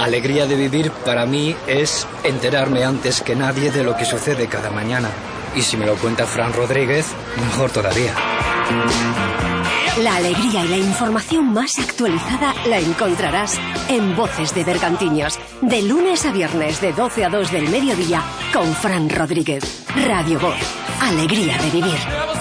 alegría de vivir para mí es enterarme antes que nadie de lo que sucede cada mañana. Y si me lo cuenta Fran Rodríguez, mejor todavía. La alegría y la información más actualizada la encontrarás en Voces de Bergantiños, de lunes a viernes de 12 a 2 del mediodía, con Fran Rodríguez. Radio Voz, alegría de vivir.